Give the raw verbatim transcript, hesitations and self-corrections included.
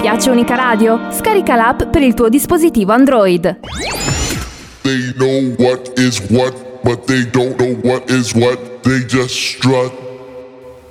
piace Unica Radio? Scarica l'app per il tuo dispositivo Android. They know what is what, but they don't know what is what. They just strut.